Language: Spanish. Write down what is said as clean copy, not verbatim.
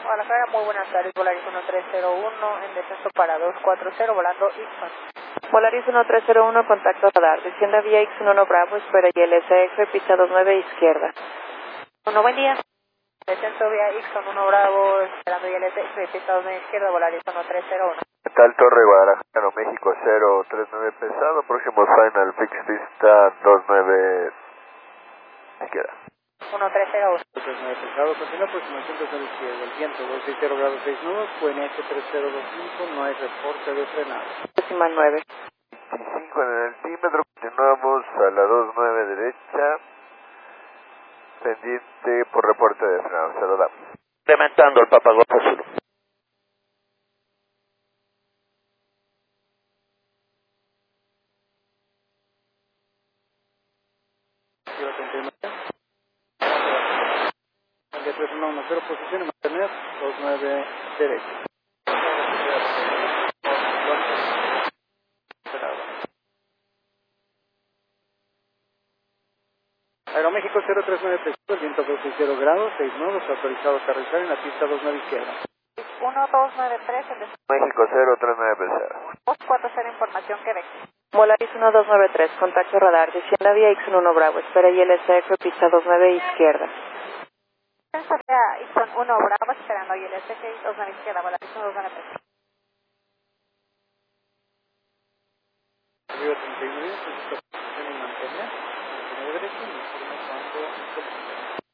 Guadalajara, muy buenas tardes, Volaris 1301 en descenso para 240, volando Ixon. Volaris 1301, contacto radar, descienda vía X11 Bravo, espera ILSF, pista 29 izquierda. Buen día. Descenso vía Ixon 1 Bravo, esperando ILSF, pista 29 izquierda, Volaris 1301. Tal Torre, Guadalajara, México 039 pesado, próximo final, fix pista 29 izquierda. 1301. 39 pesado, continúa aproximación desde la izquierda, el viento 260 grados 6 nudos, QNH 3025, no hay reporte de frenado. Decimal 9. 25 en el altímetro, continuamos a la 29 derecha, pendiente por reporte de frenado, se lo damos. Incrementando el Papagota Zulu. Quiero confirmación. El de 3110, posición y mantener 29 derecha. Aeroméxico 039 pesado, el viento 260 grados 6 nudos, autorizado a aterrizar en la pista 29 izquierda. 1293 en descenso. México 039 pesado. 240, información Quebec. Volaris 1293, contacto radar, descienda vía X11 Bravo, espera ILSF, pista 29 izquierda. Descenso vía Ixon 1 Bravo, esperando ILSF, 29 izquierda, Volaris 1293. Arriba 31 días, posición y mantener 29 derecha, y informe cuando